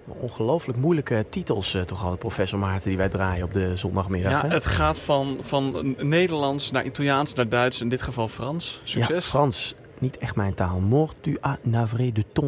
Ongelooflijk moeilijke titels toch al, professor Maarten, die wij draaien op de zondagmiddag. Ja, hè? het gaat van Nederlands naar Italiaans naar Duits, in dit geval Frans. Succes. Ja, Frans, niet echt mijn taal. Mort tu as navré de ton.